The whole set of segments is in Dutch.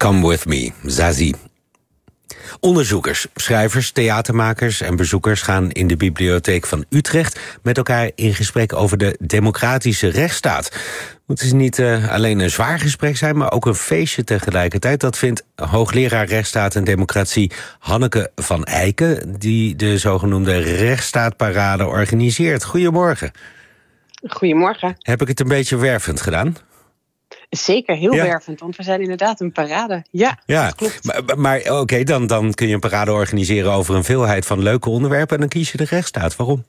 Come With Me, Zazie. Onderzoekers, schrijvers, theatermakers en bezoekers gaan in de Bibliotheek van Utrecht met elkaar in gesprek over de democratische rechtsstaat. Het is niet alleen een zwaar gesprek zijn, maar ook een feestje tegelijkertijd. Dat vindt hoogleraar rechtsstaat en democratie Hanneke van Eiken, die de zogenoemde rechtsstaatparade organiseert. Goedemorgen. Goedemorgen. Heb ik het een beetje wervend gedaan? Zeker, heel wervend, want we zijn inderdaad een parade. Ja, dat klopt. Maar oké, dan kun je een parade organiseren over een veelheid van leuke onderwerpen en dan kies je de rechtsstaat. Waarom?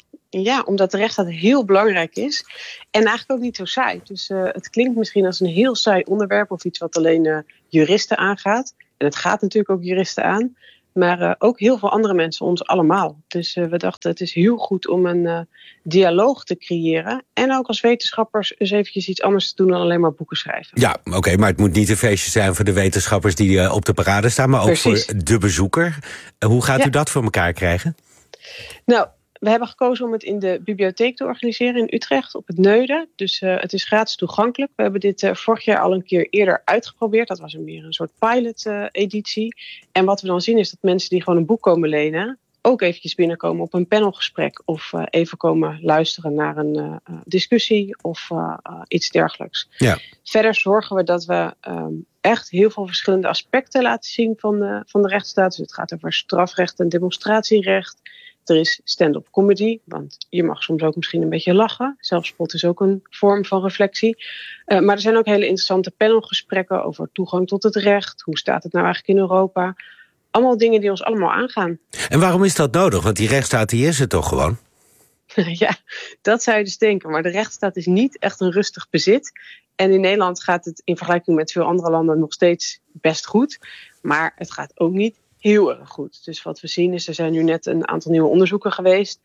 Ja, omdat de rechtsstaat heel belangrijk is en eigenlijk ook niet zo saai. Dus het klinkt misschien als een heel saai onderwerp of iets wat alleen juristen aangaat. En het gaat natuurlijk ook juristen aan. Maar ook heel veel andere mensen, ons allemaal. Dus we dachten het is heel goed om een dialoog te creëren. En ook als wetenschappers eens eventjes iets anders te doen dan alleen maar boeken schrijven. Ja, oké, maar het moet niet een feestje zijn voor de wetenschappers die op de parade staan, maar ook voor de bezoeker. Hoe gaat u dat voor elkaar krijgen? Nou, we hebben gekozen om het in de bibliotheek te organiseren in Utrecht op het Neude. Dus het is gratis toegankelijk. We hebben dit vorig jaar al een keer eerder uitgeprobeerd. Dat was meer een soort pilot-editie. En wat we dan zien is dat mensen die gewoon een boek komen lenen ook eventjes binnenkomen op een panelgesprek of even komen luisteren naar een discussie of iets dergelijks. Ja. Verder zorgen we dat we echt heel veel verschillende aspecten laten zien van de rechtsstaat. Dus het gaat over strafrecht en demonstratierecht. Er is stand-up comedy, want je mag soms ook misschien een beetje lachen. Zelfspot is ook een vorm van reflectie. Maar er zijn ook hele interessante panelgesprekken over toegang tot het recht. Hoe staat het nou eigenlijk in Europa? Allemaal dingen die ons allemaal aangaan. En waarom is dat nodig? Want die rechtsstaat die is er toch gewoon? Ja, dat zou je dus denken. Maar de rechtsstaat is niet echt een rustig bezit. En in Nederland gaat het in vergelijking met veel andere landen nog steeds best goed. Maar het gaat ook niet heel erg goed. Dus wat we zien is, er zijn nu net een aantal nieuwe onderzoeken geweest.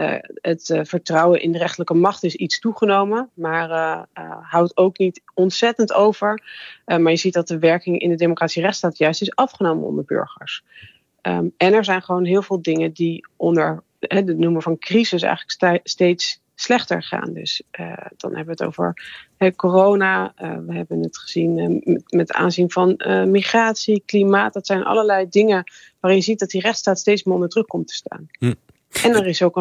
Het vertrouwen in de rechterlijke macht is iets toegenomen, maar houdt ook niet ontzettend over. Maar je ziet dat de werking in de democratische rechtsstaat juist is afgenomen onder burgers. En er zijn gewoon heel veel dingen die onder de noemer van crisis eigenlijk steeds slechter gaan. Dus dan hebben we het over corona. We hebben het gezien met aanzien van migratie, klimaat. Dat zijn allerlei dingen waarin je ziet dat die rechtsstaat steeds meer onder druk komt te staan. En er is ook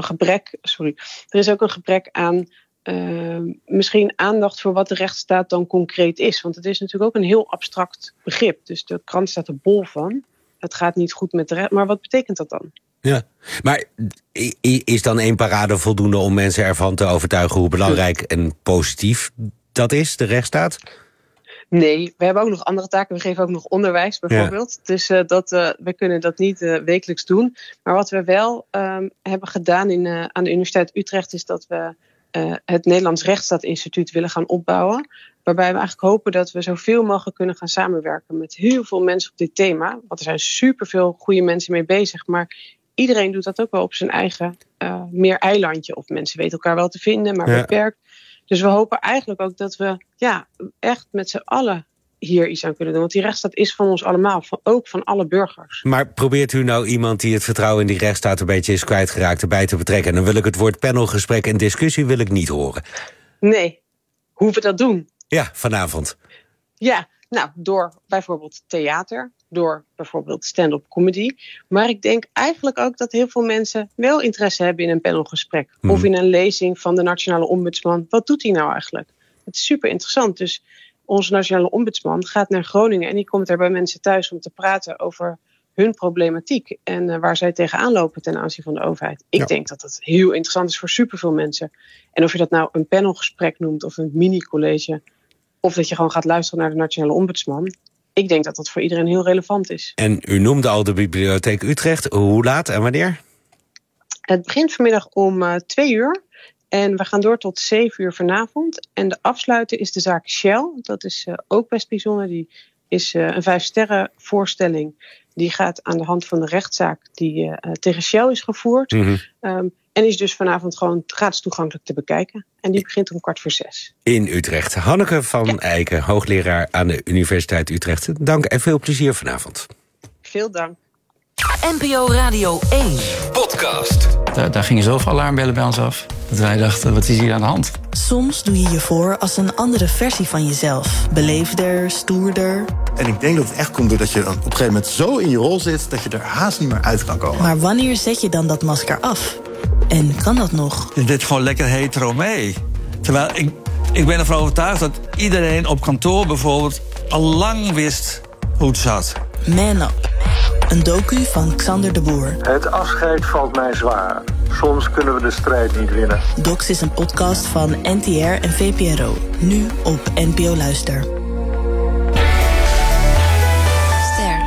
een gebrek aan misschien aandacht voor wat de rechtsstaat dan concreet is. Want het is natuurlijk ook een heel abstract begrip. Dus de krant staat er bol van. Het gaat niet goed met de recht. Maar wat betekent dat dan? Ja, maar is dan één parade voldoende om mensen ervan te overtuigen hoe belangrijk en positief dat is, de rechtsstaat? Nee, we hebben ook nog andere taken. We geven ook nog onderwijs bijvoorbeeld. Ja. Dus we kunnen dat niet wekelijks doen. Maar wat we wel hebben gedaan aan de Universiteit Utrecht is dat we het Nederlands Rechtsstaatinstituut willen gaan opbouwen. Waarbij we eigenlijk hopen dat we zoveel mogelijk kunnen gaan samenwerken met heel veel mensen op dit thema. Want er zijn superveel goede mensen mee bezig. Maar iedereen doet dat ook wel op zijn eigen meer eilandje. Of mensen weten elkaar wel te vinden, maar beperkt. Dus we hopen eigenlijk ook dat we echt met z'n allen hier iets aan kunnen doen. Want die rechtsstaat is van ons allemaal, ook van alle burgers. Maar probeert u nou iemand die het vertrouwen in die rechtsstaat een beetje is kwijtgeraakt erbij te betrekken? En dan wil ik het woord panelgesprek en discussie wil ik niet horen. Nee, hoe we dat doen? Ja, vanavond. Ja, nou, door bijvoorbeeld theater, door bijvoorbeeld stand-up comedy. Maar ik denk eigenlijk ook dat heel veel mensen wel interesse hebben in een panelgesprek. Of in een lezing van de Nationale Ombudsman. Wat doet hij nou eigenlijk? Het is super interessant. Dus onze Nationale Ombudsman gaat naar Groningen en die komt er bij mensen thuis om te praten over hun problematiek en waar zij tegenaan lopen ten aanzien van de overheid. Ik denk dat dat heel interessant is voor superveel mensen. En of je dat nou een panelgesprek noemt of een mini-college, of dat je gewoon gaat luisteren naar de Nationale Ombudsman. Ik denk dat dat voor iedereen heel relevant is. En u noemde al de Bibliotheek Utrecht. Hoe laat en wanneer? Het begint vanmiddag om 2:00. En we gaan door tot 7:00 vanavond. En de afsluiter is de zaak Shell. Dat is ook best bijzonder. Die is een 5-sterren voorstelling. Die gaat aan de hand van de rechtszaak die tegen Shell is gevoerd. En is dus vanavond gewoon gratis toegankelijk te bekijken. En die begint om 5:45. In Utrecht. Hanneke van Eiken, hoogleraar aan de Universiteit Utrecht. Dank en veel plezier vanavond. Veel dank. NPO Radio 1 podcast. Daar gingen zoveel alarmbellen bij ons af. Dat wij dachten, wat is hier aan de hand? Soms doe je je voor als een andere versie van jezelf. Beleefder, stoerder. En ik denk dat het echt komt doordat je dan op een gegeven moment zo in je rol zit dat je er haast niet meer uit kan komen. Maar wanneer zet je dan dat masker af? En kan dat nog? Je deed gewoon lekker hetero mee. Terwijl ik ben ervan overtuigd dat iedereen op kantoor bijvoorbeeld al lang wist hoe het zat. Man Up. Een docu van Xander de Boer. Het afscheid valt mij zwaar. Soms kunnen we de strijd niet winnen. Docs is een podcast van NTR en VPRO. Nu op NPO Luister. Ster.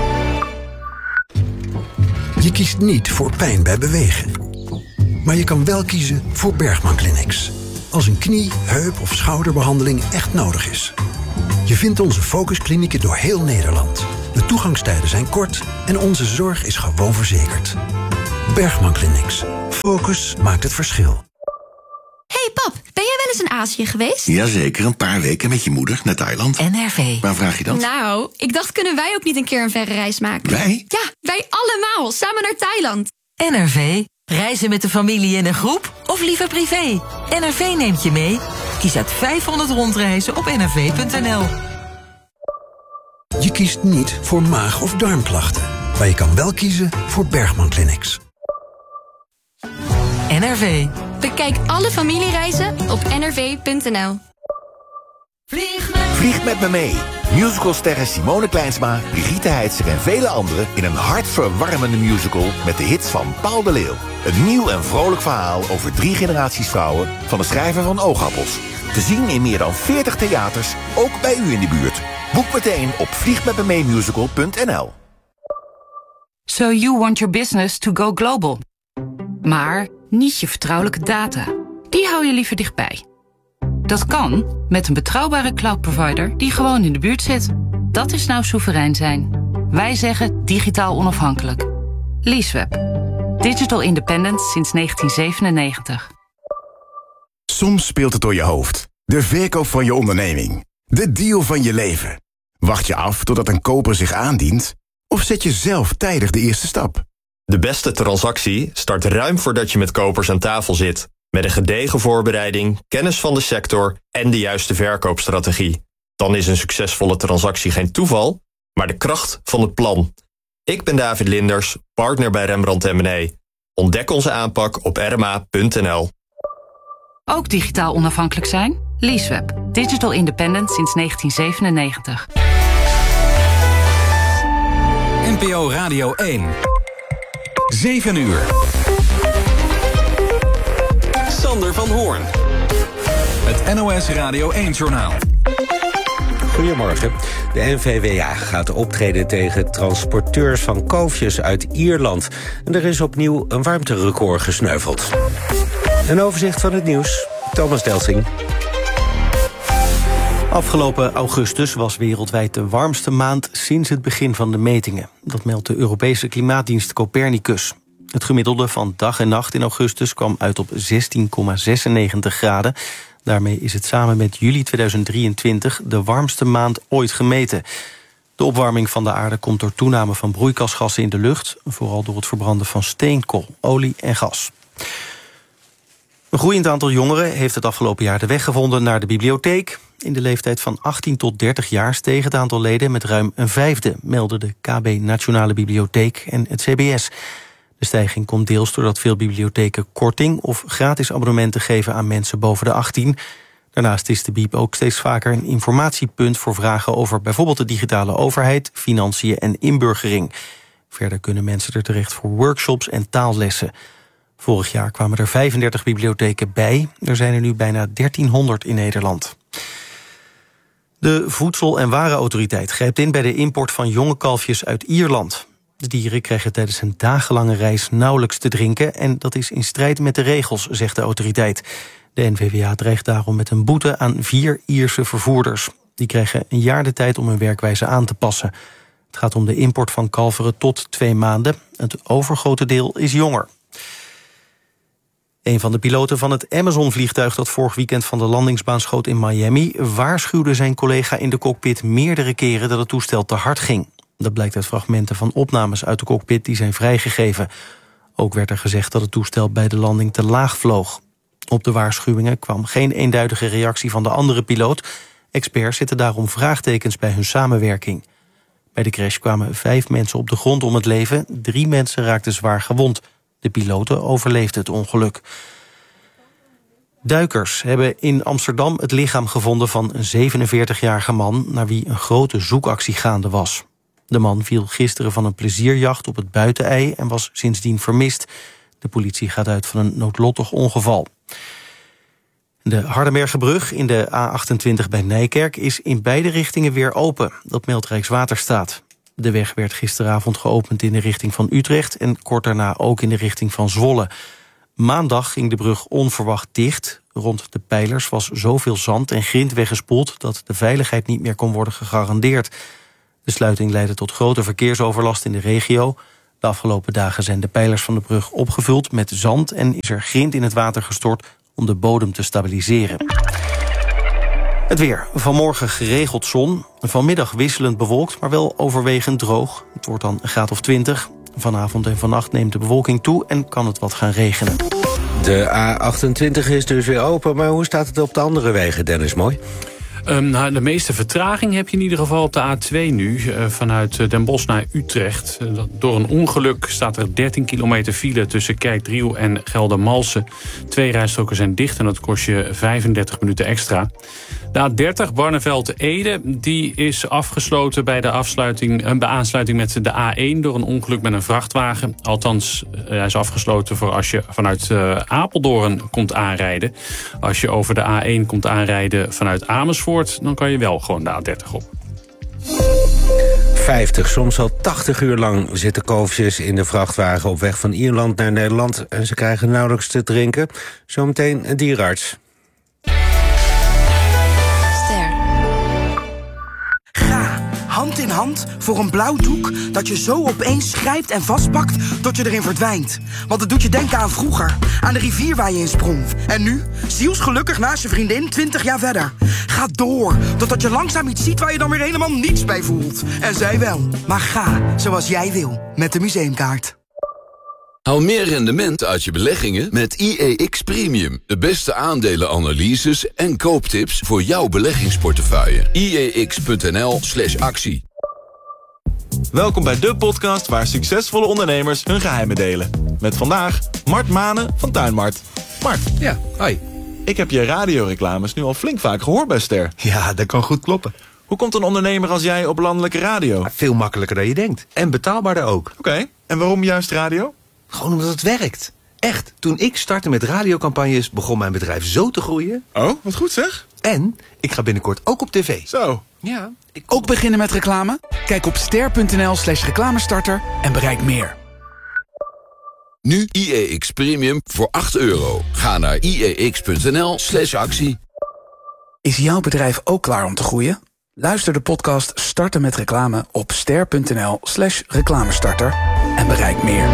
Je kiest niet voor pijn bij bewegen. Maar je kan wel kiezen voor Bergman Clinics. Als een knie, heup of schouderbehandeling echt nodig is. Je vindt onze focusklinieken door heel Nederland. De toegangstijden zijn kort en onze zorg is gewoon verzekerd. Bergman Clinics. Focus maakt het verschil. Hey pap, ben jij wel eens in Azië geweest? Jazeker, een paar weken met je moeder naar Thailand. NRV. Waar vraag je dat? Nou, ik dacht, kunnen wij ook niet een keer een verre reis maken? Wij? Ja, wij allemaal, samen naar Thailand. NRV. Reizen met de familie in een groep of liever privé? NRV neemt je mee. Kies uit 500 rondreizen op nrv.nl. Je kiest niet voor maag- of darmklachten. Maar je kan wel kiezen voor Bergman Clinics. NRV. Bekijk alle familiereizen op nrv.nl. Vlieg met me mee. Musicalsterren Simone Kleinsma, Brigitte Heitzer en vele anderen in een hartverwarmende musical met de hits van Paul de Leeuw. Een nieuw en vrolijk verhaal over 3 generaties vrouwen van de schrijver van Oogappels. Te zien in meer dan 40 theaters, ook bij u in de buurt. Boek meteen op vliegmetmemeemusical.nl. So you want your business to go global. Maar niet je vertrouwelijke data. Die hou je liever dichtbij. Dat kan met een betrouwbare cloud-provider die gewoon in de buurt zit. Dat is nou soeverein zijn. Wij zeggen digitaal onafhankelijk. Leaseweb. Digital independent sinds 1997. Soms speelt het door je hoofd. De verkoop van je onderneming. De deal van je leven. Wacht je af totdat een koper zich aandient? Of zet je zelf tijdig de eerste stap? De beste transactie start ruim voordat je met kopers aan tafel zit. Met een gedegen voorbereiding, kennis van de sector en de juiste verkoopstrategie. Dan is een succesvolle transactie geen toeval, maar de kracht van het plan. Ik ben David Linders, partner bij Rembrandt M&A. Ontdek onze aanpak op rma.nl. Ook digitaal onafhankelijk zijn? Leaseweb. Digital independent sinds 1997. NPO Radio 1. 7 uur. Sander van Hoorn. Het NOS Radio 1-journaal. Goedemorgen. De NVWA gaat optreden tegen transporteurs van kalfjes uit Ierland. En er is opnieuw een warmterecord gesneuveld. Een overzicht van het nieuws. Thomas Delsing. Afgelopen augustus was wereldwijd de warmste maand sinds het begin van de metingen. Dat meldt de Europese klimaatdienst Copernicus. Het gemiddelde van dag en nacht in augustus kwam uit op 16,96 graden. Daarmee is het samen met juli 2023 de warmste maand ooit gemeten. De opwarming van de aarde komt door toename van broeikasgassen in de lucht, vooral door het verbranden van steenkool, olie en gas. Een groeiend aantal jongeren heeft het afgelopen jaar de weg gevonden naar de bibliotheek. In de leeftijd van 18 tot 30 jaar steeg het aantal leden met ruim een vijfde, melden de KB Nationale Bibliotheek en het CBS. De stijging komt deels doordat veel bibliotheken korting of gratis abonnementen geven aan mensen boven de 18. Daarnaast is de Bieb ook steeds vaker een informatiepunt voor vragen over bijvoorbeeld de digitale overheid, financiën en inburgering. Verder kunnen mensen er terecht voor workshops en taallessen. Vorig jaar kwamen er 35 bibliotheken bij. Er zijn er nu bijna 1300 in Nederland. De Voedsel- en Warenautoriteit grijpt in bij de import van jonge kalfjes uit Ierland. De dieren krijgen tijdens een dagenlange reis nauwelijks te drinken en dat is in strijd met de regels, zegt de autoriteit. De NVWA dreigt daarom met een boete aan 4 Ierse vervoerders. Die krijgen een jaar de tijd om hun werkwijze aan te passen. Het gaat om de import van kalveren tot 2 maanden. Het overgrote deel is jonger. Een van de piloten van het Amazon-vliegtuig dat vorig weekend van de landingsbaan schoot in Miami waarschuwde zijn collega in de cockpit meerdere keren dat het toestel te hard ging. Dat blijkt uit fragmenten van opnames uit de cockpit die zijn vrijgegeven. Ook werd er gezegd dat het toestel bij de landing te laag vloog. Op de waarschuwingen kwam geen eenduidige reactie van de andere piloot. Experts zetten daarom vraagtekens bij hun samenwerking. Bij de crash kwamen 5 mensen op de grond om het leven. 3 mensen raakten zwaar gewond. De piloten overleefden het ongeluk. Duikers hebben in Amsterdam het lichaam gevonden van een 47-jarige man... naar wie een grote zoekactie gaande was. De man viel gisteren van een plezierjacht op het Buitenei en was sindsdien vermist. De politie gaat uit van een noodlottig ongeval. De Hardenbergerbrug in de A28 bij Nijkerk is in beide richtingen weer open. Dat meldt Rijkswaterstaat. De weg werd gisteravond geopend in de richting van Utrecht... en kort daarna ook in de richting van Zwolle. Maandag ging de brug onverwacht dicht. Rond de pijlers was zoveel zand en grind weggespoeld... dat de veiligheid niet meer kon worden gegarandeerd. De sluiting leidde tot grote verkeersoverlast in de regio. De afgelopen dagen zijn de pijlers van de brug opgevuld met zand... en is er grind in het water gestort om de bodem te stabiliseren. Het weer. Vanmorgen geregeld zon. Vanmiddag wisselend bewolkt, maar wel overwegend droog. Het wordt dan een graad of 20. Vanavond en vannacht neemt de bewolking toe en kan het wat gaan regenen. De A28 is dus weer open, maar hoe staat het op de andere wegen, Dennis Mooi? De meeste vertraging heb je in ieder geval op de A2 nu. Vanuit Den Bosch naar Utrecht. Door een ongeluk staat er 13 kilometer file tussen Kerkdriel en Geldermalsen. 2 rijstroken zijn dicht en dat kost je 35 minuten extra. De A30 Barneveld-Ede die is afgesloten bij de aansluiting met de A1... door een ongeluk met een vrachtwagen. Althans, hij is afgesloten voor als je vanuit Apeldoorn komt aanrijden. Als je over de A1 komt aanrijden vanuit Amersfoort... dan kan je wel gewoon de A30 op. 50, soms al 80 uur lang zitten kalfjes in de vrachtwagen... op weg van Ierland naar Nederland en ze krijgen nauwelijks te drinken. Zometeen een dierenarts. Hand in hand voor een blauw doek dat je zo opeens grijpt en vastpakt tot je erin verdwijnt. Want het doet je denken aan vroeger, aan de rivier waar je in sprong. En nu, zielsgelukkig naast je vriendin 20 jaar verder. Ga door, totdat je langzaam iets ziet waar je dan weer helemaal niets bij voelt. En zij wel. Maar ga zoals jij wil, met de museumkaart. Haal meer rendement uit je beleggingen met IEX Premium. De beste aandelenanalyses en kooptips voor jouw beleggingsportefeuille. IEX.nl/actie. Welkom bij de podcast waar succesvolle ondernemers hun geheimen delen. Met vandaag Mart Manen van Tuinmart. Mart. Ja, hoi. Ik heb je radioreclames nu al flink vaak gehoord bij Ster. Ja, dat kan goed kloppen. Hoe komt een ondernemer als jij op landelijke radio? Veel makkelijker dan je denkt. En betaalbaarder ook. Oké, en waarom juist radio? Gewoon omdat het werkt. Echt, toen ik startte met radiocampagnes begon mijn bedrijf zo te groeien. Oh, wat goed zeg. En ik ga binnenkort ook op tv. Zo. Ja. Ook beginnen met reclame? Kijk op ster.nl/reclamestarter en bereik meer. Nu IEX Premium voor €8. Ga naar IEX.nl/actie. Is jouw bedrijf ook klaar om te groeien? Luister de podcast Starten met reclame op ster.nl/reclamestarter en bereik meer.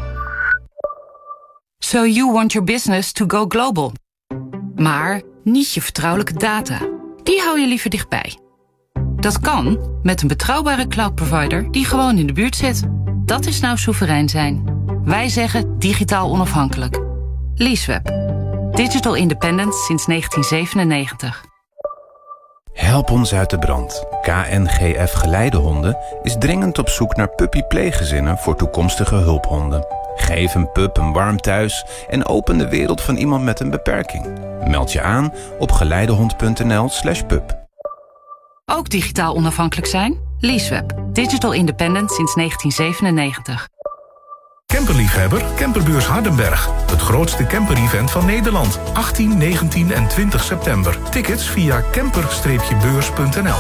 So you want your business to go global. Maar niet je vertrouwelijke data. Die hou je liever dichtbij. Dat kan met een betrouwbare cloud provider die gewoon in de buurt zit. Dat is nou soeverein zijn. Wij zeggen digitaal onafhankelijk. Leaseweb. Digital independent sinds 1997. Help ons uit de brand. KNGF Geleidehonden is dringend op zoek naar puppy-pleeggezinnen voor toekomstige hulphonden. Geef een pup een warm thuis en open de wereld van iemand met een beperking. Meld je aan op geleidehond.nl/pup. Ook digitaal onafhankelijk zijn? Leaseweb. Digital independent sinds 1997. Camperliefhebber, Camperbeurs Hardenberg. Het grootste camper-event van Nederland. 18, 19 en 20 september. Tickets via camper-beurs.nl.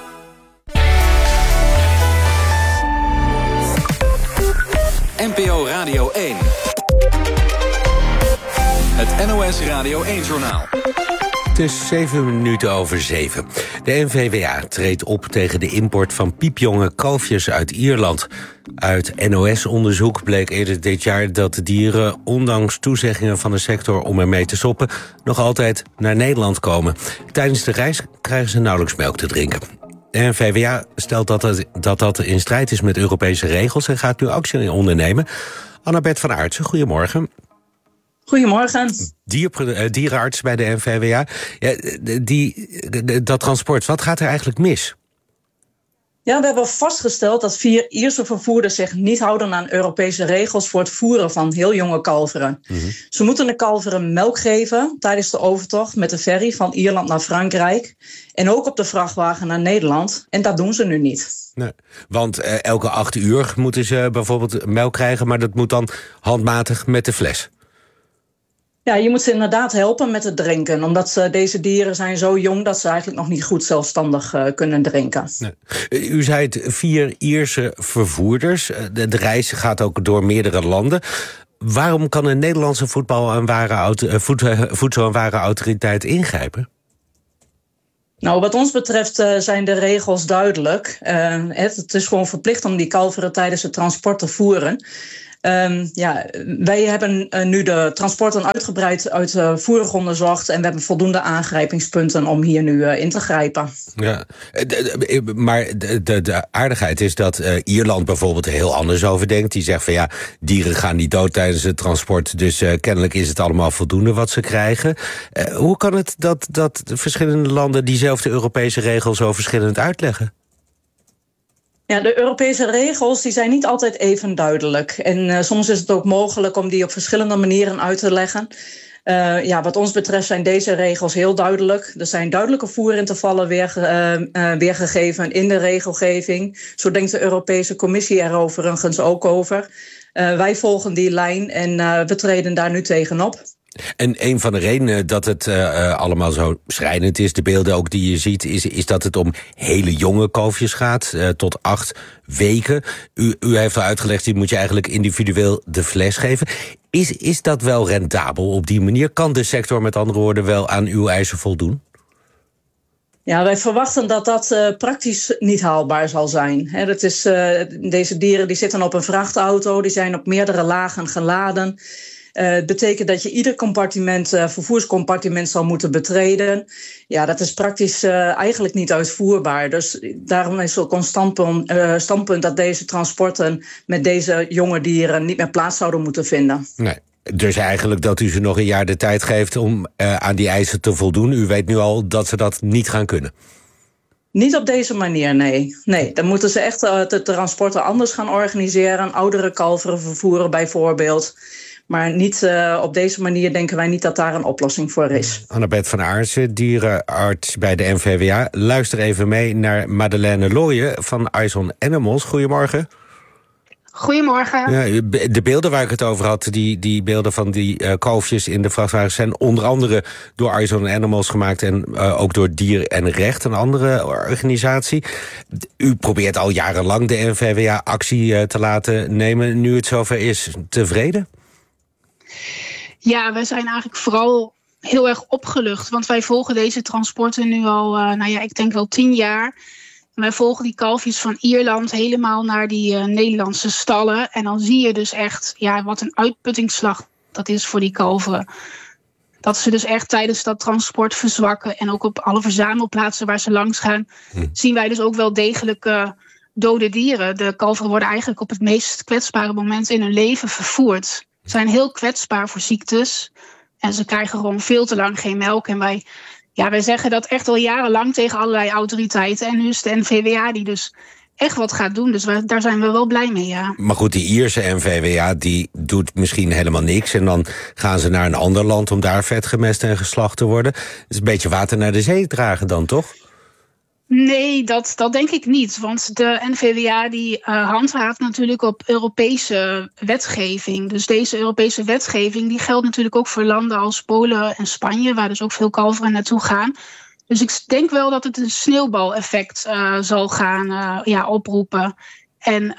NPO Radio 1. Het NOS Radio 1-journaal. Het is 7:07. De NVWA treedt op tegen de import van piepjonge kalfjes uit Ierland. Uit NOS-onderzoek bleek eerder dit jaar dat de dieren, ondanks toezeggingen van de sector om ermee te stoppen, nog altijd naar Nederland komen. Tijdens de reis krijgen ze nauwelijks melk te drinken. De NVWA stelt dat in strijd is met Europese regels en gaat nu actie ondernemen. Annabeth van Aartsen, goedemorgen. Goedemorgen. Dierenarts bij de NVWA. Ja, dat transport, wat gaat er eigenlijk mis? Ja, we hebben vastgesteld dat 4 Ierse vervoerders zich niet houden aan Europese regels voor het voeren van heel jonge kalveren. Mm-hmm. Ze moeten de kalveren melk geven tijdens de overtocht met de ferry van Ierland naar Frankrijk. En ook op de vrachtwagen naar Nederland. En dat doen ze nu niet. Nee, want elke 8 uur moeten ze bijvoorbeeld melk krijgen, maar dat moet dan handmatig met de fles. Ja, je moet ze inderdaad helpen met het drinken. Omdat deze dieren zijn zo jong dat ze eigenlijk nog niet goed zelfstandig kunnen drinken. Nee. U zei het 4 Ierse vervoerders. De reis gaat ook door meerdere landen. Waarom kan een Nederlandse Voedsel- en Warenautoriteit ingrijpen? Nou, wat ons betreft zijn de regels duidelijk. Het is gewoon verplicht om die kalveren tijdens het transport te voeren. Wij hebben nu de transporten uitgebreid uitvoerig onderzocht en we hebben voldoende aangrijpingspunten om hier nu in te grijpen. Ja, maar de aardigheid is dat Ierland bijvoorbeeld er heel anders over denkt. Die zegt van ja, dieren gaan niet dood tijdens het transport, dus kennelijk is het allemaal voldoende wat ze krijgen. Hoe kan het dat verschillende landen diezelfde Europese regels zo verschillend uitleggen? Ja, de Europese regels die zijn niet altijd even duidelijk. En soms is het ook mogelijk om die op verschillende manieren uit te leggen. Wat ons betreft zijn deze regels heel duidelijk. Er zijn duidelijke voerintervallen weergegeven in de regelgeving. Zo denkt de Europese Commissie er overigens ook over. Wij volgen die lijn en we treden daar nu tegenop. En een van de redenen dat het allemaal zo schrijnend is, de beelden ook die je ziet, is dat het om hele jonge kalfjes gaat, tot 8 weken. U heeft al uitgelegd, die moet je eigenlijk individueel de fles geven. Is dat wel rendabel op die manier? Kan de sector met andere woorden wel aan uw eisen voldoen? Ja, wij verwachten dat dat praktisch niet haalbaar zal zijn. Deze dieren die zitten op een vrachtauto, die zijn op meerdere lagen geladen. Het betekent dat je ieder vervoerscompartiment zal moeten betreden. Ja, dat is praktisch eigenlijk niet uitvoerbaar. Dus daarom is ook ons standpunt dat deze transporten met deze jonge dieren niet meer plaats zouden moeten vinden. Nee. Dus eigenlijk dat u ze nog een jaar de tijd geeft om aan die eisen te voldoen. U weet nu al dat ze dat niet gaan kunnen. Niet op deze manier, nee. Dan moeten ze echt de transporten anders gaan organiseren. Oudere kalveren vervoeren bijvoorbeeld. Maar niet op deze manier denken wij niet dat daar een oplossing voor is. Annabeth van Aartsen, dierenarts bij de NVWA. Luister even mee naar Madeleine Looyen van Eyes on Animals. Goedemorgen. Goedemorgen. Ja, de beelden waar ik het over had, die beelden van die kalfjes in de vrachtwagens, zijn onder andere door Eyes on Animals gemaakt en ook door Dier en Recht, een andere organisatie. U probeert al jarenlang de NVWA actie te laten nemen. Nu het zover is, tevreden? Ja, wij zijn eigenlijk vooral heel erg opgelucht. Want wij volgen deze transporten nu al, ik denk wel 10 jaar. En wij volgen die kalfjes van Ierland helemaal naar die Nederlandse stallen. En dan zie je dus echt wat een uitputtingsslag dat is voor die kalveren. Dat ze dus echt tijdens dat transport verzwakken. En ook op alle verzamelplaatsen waar ze langs gaan, zien wij dus ook wel degelijk dode dieren. De kalveren worden eigenlijk op het meest kwetsbare moment in hun leven vervoerd. Ze zijn heel kwetsbaar voor ziektes. En ze krijgen gewoon veel te lang geen melk. En wij zeggen dat echt al jarenlang tegen allerlei autoriteiten. En nu is de NVWA die dus echt wat gaat doen. Dus daar zijn we wel blij mee, ja. Maar goed, die Ierse NVWA die doet misschien helemaal niks. En dan gaan ze naar een ander land om daar vet gemest en geslacht te worden. Het is een beetje water naar de zee dragen dan, toch? Nee, dat denk ik niet. Want de NVWA die handhaaft natuurlijk op Europese wetgeving. Dus deze Europese wetgeving die geldt natuurlijk ook voor landen als Polen en Spanje, waar dus ook veel kalveren naartoe gaan. Dus ik denk wel dat het een sneeuwbaleffect zal gaan oproepen. En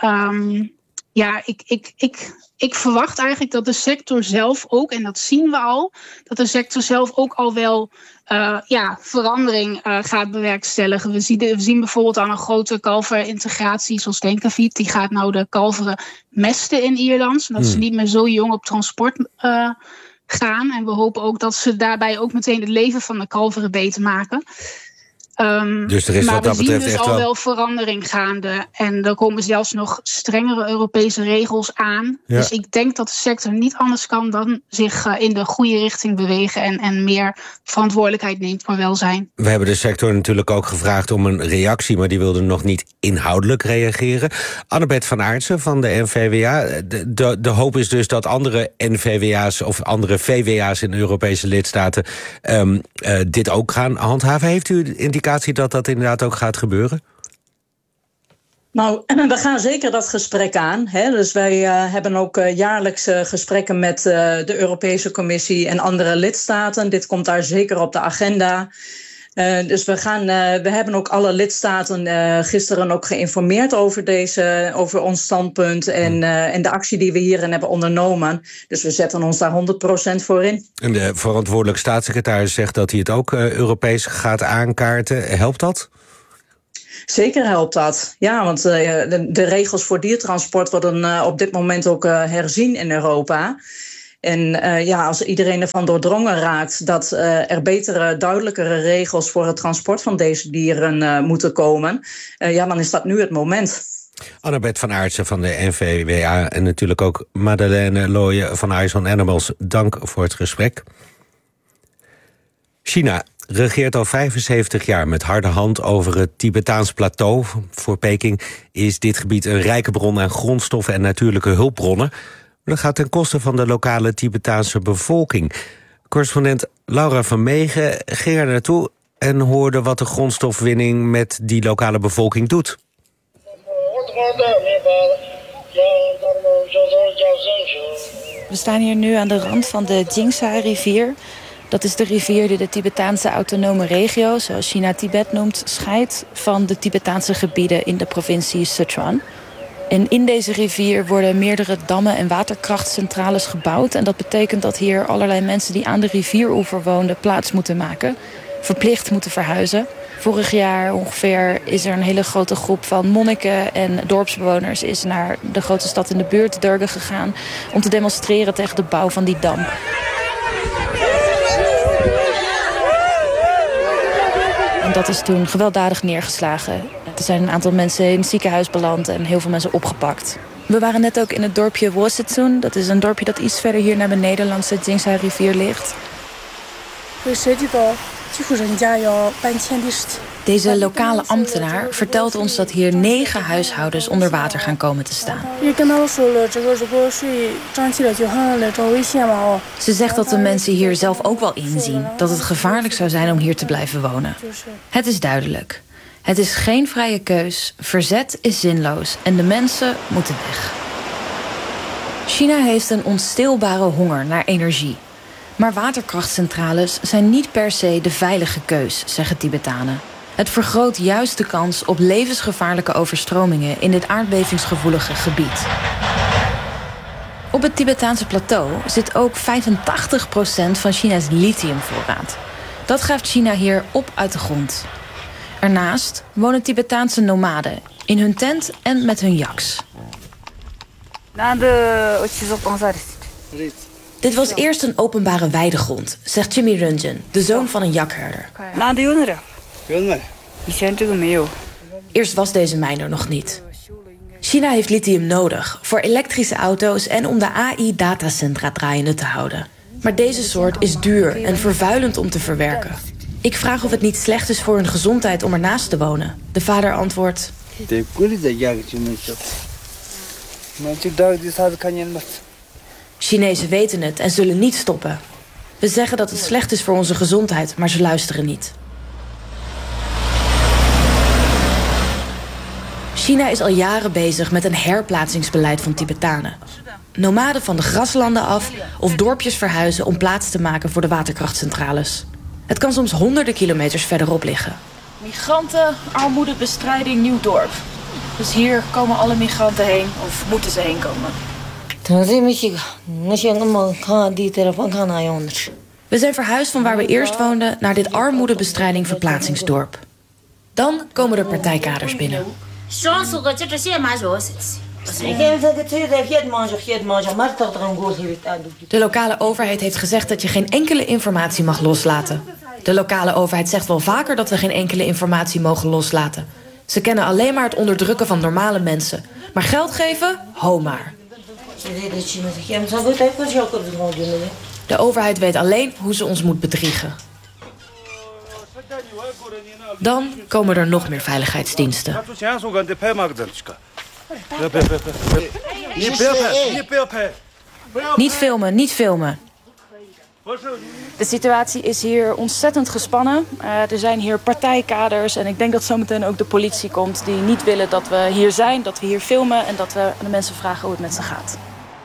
ik verwacht eigenlijk dat de sector zelf ook, en dat zien we al, dat de sector zelf ook al wel verandering gaat bewerkstelligen. We zien bijvoorbeeld aan een grote kalverintegratie zoals Denkaviet. Die gaat nou de kalveren mesten in Ierland, zodat ze niet meer zo jong op transport gaan. En we hopen ook dat ze daarbij ook meteen het leven van de kalveren beter maken. Dus er is maar wat dat we zien betreft dus echt al wel verandering gaande. En er komen zelfs nog strengere Europese regels aan. Ja. Dus ik denk dat de sector niet anders kan dan zich in de goede richting bewegen en meer verantwoordelijkheid neemt voor welzijn. We hebben de sector natuurlijk ook gevraagd om een reactie, maar die wilde nog niet inhoudelijk reageren. Annabeth van Aartsen van de NVWA. De hoop is dus dat andere NVWA's of andere VWA's in Europese lidstaten dit ook gaan handhaven. Heeft u de indicatie dat dat inderdaad ook gaat gebeuren? Nou, we gaan zeker dat gesprek aan. Hè. Dus wij hebben ook jaarlijks gesprekken met de Europese Commissie en andere lidstaten. Dit komt daar zeker op de agenda. Dus we hebben ook alle lidstaten gisteren ook geïnformeerd over ons standpunt en de actie die we hierin hebben ondernomen. Dus we zetten ons daar 100% voor in. En de verantwoordelijk staatssecretaris zegt dat hij het ook Europees gaat aankaarten. Helpt dat? Zeker helpt dat. Ja, want de regels voor diertransport worden op dit moment ook herzien in Europa. En als iedereen ervan doordrongen raakt dat er betere, duidelijkere regels voor het transport van deze dieren moeten komen, dan is dat nu het moment. Annabeth van Aartsen van de NVWA en natuurlijk ook Madeleine Looijen van Eyes on Animals. Dank voor het gesprek. China regeert al 75 jaar met harde hand over het Tibetaans plateau. Voor Peking is dit gebied een rijke bron aan grondstoffen en natuurlijke hulpbronnen. Dat gaat ten koste van de lokale Tibetaanse bevolking. Correspondent Laura van Meegen ging er naartoe en hoorde wat de grondstofwinning met die lokale bevolking doet. We staan hier nu aan de rand van de Jingzha-rivier. Dat is de rivier die de Tibetaanse autonome regio, zoals China Tibet noemt, scheidt van de Tibetaanse gebieden in de provincie Sichuan. En in deze rivier worden meerdere dammen en waterkrachtcentrales gebouwd. En dat betekent dat hier allerlei mensen die aan de rivieroever woonden plaats moeten maken. Verplicht moeten verhuizen. Vorig jaar ongeveer is er een hele grote groep van monniken en dorpsbewoners is naar de grote stad in de buurt, Durga, gegaan om te demonstreren tegen de bouw van die dam. En dat is toen gewelddadig neergeslagen. Er zijn een aantal mensen in het ziekenhuis beland en heel veel mensen opgepakt. We waren net ook in het dorpje Wosetsun. Dat is een dorpje dat iets verder hier naar beneden langs de Jingzha-rivier ligt. Deze lokale ambtenaar vertelt ons dat hier 9 huishoudens onder water gaan komen te staan. Ze zegt dat de mensen hier zelf ook wel inzien dat het gevaarlijk zou zijn om hier te blijven wonen. Het is duidelijk. Het is geen vrije keus, verzet is zinloos en de mensen moeten weg. China heeft een onstilbare honger naar energie. Maar waterkrachtcentrales zijn niet per se de veilige keus, zeggen Tibetanen. Het vergroot juist de kans op levensgevaarlijke overstromingen in dit aardbevingsgevoelige gebied. Op het Tibetaanse plateau zit ook 85% van China's lithiumvoorraad. Dat graaft China hier op uit de grond. Ernaast wonen Tibetaanse nomaden in hun tent en met hun yaks. Dit was eerst een openbare weidegrond, zegt Jimmy Runjun, de zoon van een jakherder. Eerst was deze mijn er nog niet. China heeft lithium nodig voor elektrische auto's en om de AI-datacentra draaiende te houden. Maar deze soort is duur en vervuilend om te verwerken. Ik vraag of het niet slecht is voor hun gezondheid om ernaast te wonen. De vader antwoordt: Chinezen weten het en zullen niet stoppen. We zeggen dat het slecht is voor onze gezondheid, maar ze luisteren niet. China is al jaren bezig met een herplaatsingsbeleid van Tibetanen. Nomaden van de graslanden af of dorpjes verhuizen om plaats te maken voor de waterkrachtcentrales. Het kan soms honderden kilometers verderop liggen. Migranten, armoedebestrijding, nieuw dorp. Dus hier komen alle migranten heen, of moeten ze heen komen. We zijn verhuisd van waar we eerst woonden naar dit armoedebestrijding verplaatsingsdorp. Dan komen de partijkaders binnen. De lokale overheid heeft gezegd dat je geen enkele informatie mag loslaten. De lokale overheid zegt wel vaker dat we geen enkele informatie mogen loslaten. Ze kennen alleen maar het onderdrukken van normale mensen. Maar geld geven, ho maar. De overheid weet alleen hoe ze ons moet bedriegen. Dan komen er nog meer veiligheidsdiensten. Niet filmen, niet filmen. De situatie is hier ontzettend gespannen. Er zijn hier partijkaders en ik denk dat zometeen ook de politie komt... die niet willen dat we hier zijn, dat we hier filmen... en dat we de mensen vragen hoe het met ze gaat.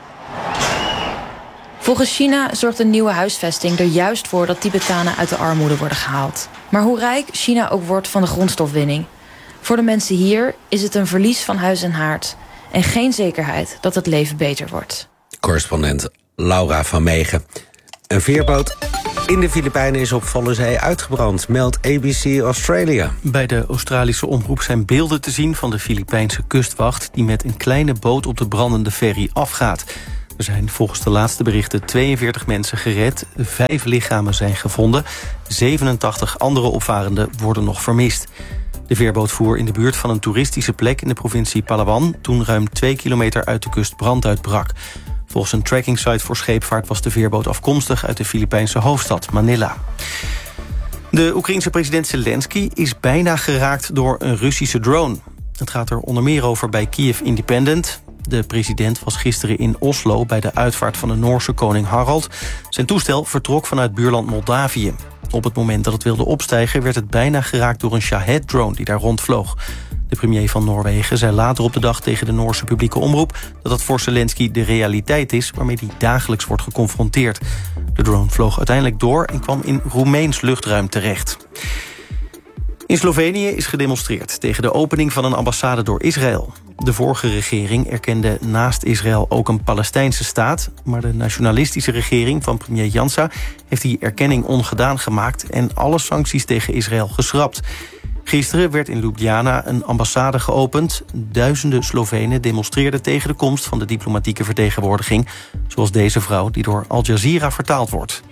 Volgens China zorgt een nieuwe huisvesting er juist voor... dat Tibetanen uit de armoede worden gehaald. Maar hoe rijk China ook wordt van de grondstofwinning... voor de mensen hier is het een verlies van huis en haard... en geen zekerheid dat het leven beter wordt. Correspondent Laura van Meegen. Een veerboot in de Filipijnen is op volle zee uitgebrand, meldt ABC Australia. Bij de Australische omroep zijn beelden te zien van de Filipijnse kustwacht... die met een kleine boot op de brandende ferry afgaat. Er zijn volgens de laatste berichten 42 mensen gered. 5 lichamen zijn gevonden. 87 andere opvarenden worden nog vermist. De veerboot voer in de buurt van een toeristische plek in de provincie Palawan... toen ruim 2 kilometer uit de kust brand uitbrak. Volgens een trackingsite voor scheepvaart was de veerboot afkomstig... uit de Filipijnse hoofdstad Manila. De Oekraïense president Zelensky is bijna geraakt door een Russische drone. Het gaat er onder meer over bij Kiev Independent. De president was gisteren in Oslo bij de uitvaart van de Noorse koning Harald. Zijn toestel vertrok vanuit buurland Moldavië. Op het moment dat het wilde opstijgen werd het bijna geraakt door een Shahed-drone die daar rondvloog. De premier van Noorwegen zei later op de dag tegen de Noorse publieke omroep... dat het voor Zelensky de realiteit is waarmee hij dagelijks wordt geconfronteerd. De drone vloog uiteindelijk door en kwam in Roemeens luchtruim terecht. In Slovenië is gedemonstreerd tegen de opening van een ambassade door Israël. De vorige regering erkende naast Israël ook een Palestijnse staat... maar de nationalistische regering van premier Janša heeft die erkenning ongedaan gemaakt... en alle sancties tegen Israël geschrapt. Gisteren werd in Ljubljana een ambassade geopend. Duizenden Slovenen demonstreerden tegen de komst van de diplomatieke vertegenwoordiging. Zoals deze vrouw die door Al Jazeera vertaald wordt.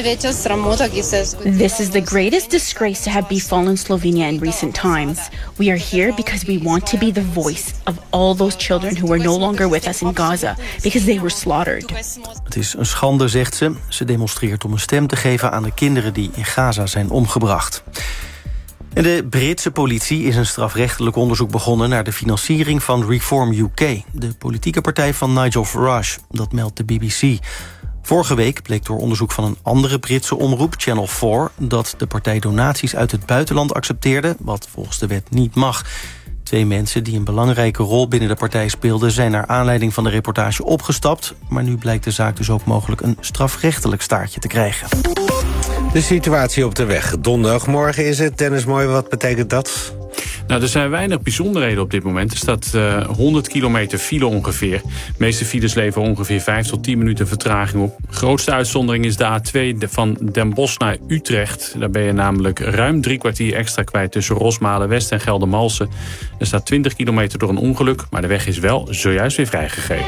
This is the greatest disgrace to have befallen Slovenia in recent times. We are here because we want to be the voice of all those children who are no longer with us in Gaza because they were slaughtered. Het is een schande, zegt ze. Ze demonstreert om een stem te geven aan de kinderen die in Gaza zijn omgebracht. En de Britse politie is een strafrechtelijk onderzoek begonnen... naar de financiering van Reform UK, de politieke partij van Nigel Farage. Dat meldt de BBC. Vorige week bleek door onderzoek van een andere Britse omroep, Channel 4... dat de partij donaties uit het buitenland accepteerde... wat volgens de wet niet mag. 2 mensen die een belangrijke rol binnen de partij speelden... zijn naar aanleiding van de reportage opgestapt... maar nu blijkt de zaak dus ook mogelijk een strafrechtelijk staartje te krijgen. De situatie op de weg. Donderdagmorgen is het. Dennis Mooi, wat betekent dat? Nou, er zijn weinig bijzonderheden op dit moment. Er staat 100 kilometer file ongeveer. De meeste files leveren ongeveer 5 tot 10 minuten vertraging op. De grootste uitzondering is de A2 van Den Bosch naar Utrecht. Daar ben je namelijk ruim 3 kwartier extra kwijt... tussen Rosmalen-West en Geldermalsen. Er staat 20 kilometer door een ongeluk... maar de weg is wel zojuist weer vrijgegeven.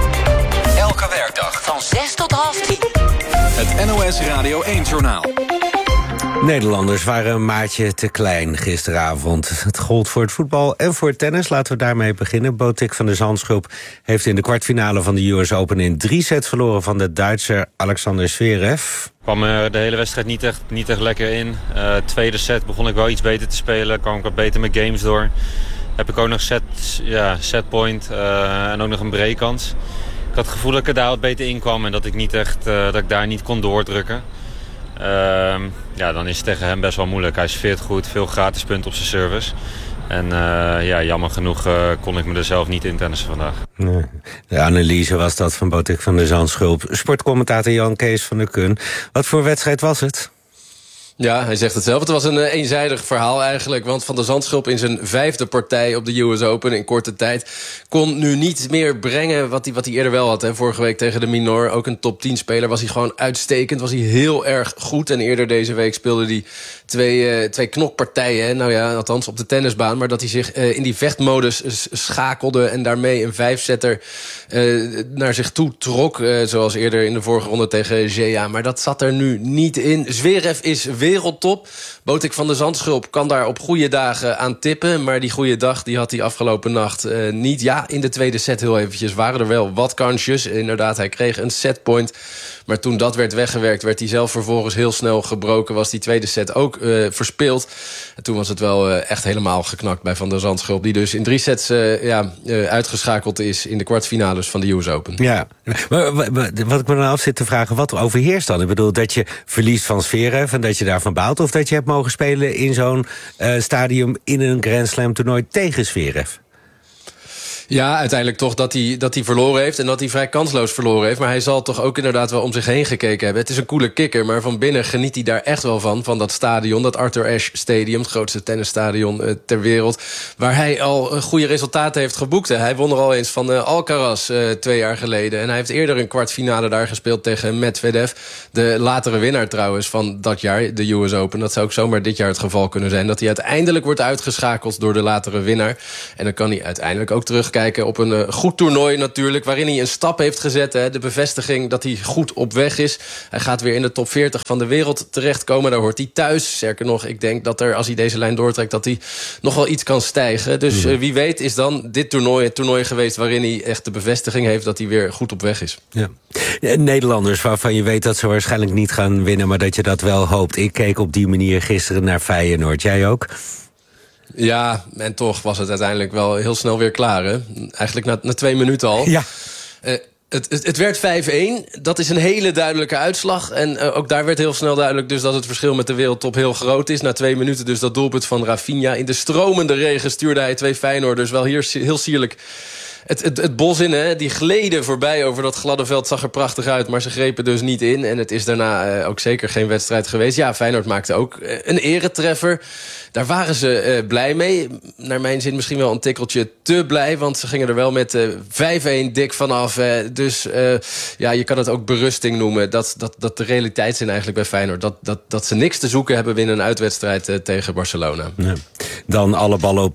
Elke werkdag van 6 tot half 10. Het NOS Radio 1-journaal. Nederlanders waren een maatje te klein gisteravond. Het gold voor het voetbal en voor het tennis. Laten we daarmee beginnen. Botik van der Zandschulp heeft in de kwartfinale van de US Open... in 3 sets verloren van de Duitser Alexander Zverev. Ik kwam de hele wedstrijd niet echt lekker in. Tweede set begon ik wel iets beter te spelen. Kwam ik wat beter met games door. Heb ik ook nog setpoint en ook nog een breakkans. Ik had het gevoel dat ik er daar wat beter in kwam... en dat ik niet echt dat ik daar niet kon doordrukken. Dan is het tegen hem best wel moeilijk. Hij serveert goed, veel gratis punten op zijn service. En jammer genoeg kon ik me er zelf niet in tennissen vandaag. Nee. De analyse was dat van Botik van der Zandschulp. Sportcommentator Jan Kees van der Kun. Wat voor wedstrijd was het? Ja, hij zegt het zelf. Het was een eenzijdig verhaal eigenlijk. Want Van der Zandschulp in zijn 5e partij op de US Open in korte tijd... kon nu niet meer brengen wat hij eerder wel had. Hè. Vorige week tegen de Minor, ook een top 10 speler... was hij gewoon uitstekend, was hij heel erg goed. En eerder deze week speelde hij twee knokpartijen, nou ja, althans op de tennisbaan, maar dat hij zich in die vechtmodus schakelde en daarmee een 5-setter naar zich toe trok, zoals eerder in de vorige ronde tegen Gea. Maar dat zat er nu niet in. Zverev is wereldtop. Botik van de Zandschulp kan daar op goede dagen aan tippen, maar die goede dag die had hij afgelopen nacht niet. Ja, in de tweede set heel eventjes waren er wel wat kansjes. Inderdaad, hij kreeg een setpoint. Maar toen dat werd weggewerkt, werd hij zelf vervolgens heel snel gebroken. Was die tweede set ook verspeeld. En toen was het wel echt helemaal geknakt bij Van der Zandschulp. Die dus in 3 sets uitgeschakeld is in de kwartfinales van de US Open. Ja, maar wat ik me dan af zit te vragen, wat overheerst dan? Ik bedoel, dat je verliest van Zverev en dat je daarvan baalt, of dat je hebt mogen spelen in zo'n stadium in een Grand Slam toernooi tegen Zverev? Ja, uiteindelijk toch dat hij verloren heeft en dat hij vrij kansloos verloren heeft. Maar hij zal toch ook inderdaad wel om zich heen gekeken hebben. Het is een coole kikker, maar van binnen geniet hij daar echt wel van dat stadion, dat Arthur Ashe Stadium, het grootste tennisstadion ter wereld, waar hij al goede resultaten heeft geboekt. Hij won er al eens van Alcaraz 2 jaar geleden. En hij heeft eerder een kwartfinale daar gespeeld tegen Medvedev. De latere winnaar trouwens van dat jaar, de US Open. Dat zou ook zomaar dit jaar het geval kunnen zijn. Dat hij uiteindelijk wordt uitgeschakeld door de latere winnaar. En dan kan hij uiteindelijk ook terugkijken op een goed toernooi natuurlijk, waarin hij een stap heeft gezet. De bevestiging dat hij goed op weg is. Hij gaat weer in de top 40 van de wereld terechtkomen. Daar hoort hij thuis. Sterker nog, ik denk dat er, als hij deze lijn doortrekt, dat hij nog wel iets kan stijgen. Dus wie weet is dan dit toernooi het toernooi geweest waarin hij echt de bevestiging heeft dat hij weer goed op weg is. Ja. Nederlanders waarvan je weet dat ze waarschijnlijk niet gaan winnen, maar dat je dat wel hoopt. Ik keek op die manier gisteren naar Feyenoord. Jij ook? Ja, en toch was het uiteindelijk wel heel snel weer klaar. Hè? Eigenlijk na 2 minuten al. Ja. Het werd 5-1. Dat is een hele duidelijke uitslag. En ook daar werd heel snel duidelijk dus dat het verschil met de wereldtop heel groot is. Na 2 minuten dus dat doelpunt van Rafinha. In de stromende regen stuurde hij 2 Feyenoorders wel hier heel sierlijk het bos in, hè. Die gleden voorbij over dat gladde veld, zag er prachtig uit, maar ze grepen dus niet in. En het is daarna ook zeker geen wedstrijd geweest. Ja, Feyenoord maakte ook een eretreffer. Daar waren ze blij mee. Naar mijn zin misschien wel een tikkeltje te blij, want ze gingen er wel met 5-1 dik vanaf. Dus je kan het ook berusting noemen. Dat de realiteitszin eigenlijk bij Feyenoord, dat ze niks te zoeken hebben binnen een uitwedstrijd tegen Barcelona. Ja. Dan alle ballen op